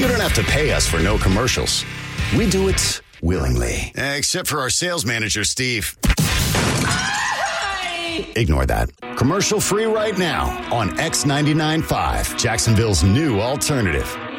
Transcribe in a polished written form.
You don't have to pay us for no commercials. We do it willingly. Except for our sales manager, Steve. Ignore that. Commercial free right now on X99.5, Jacksonville's new alternative.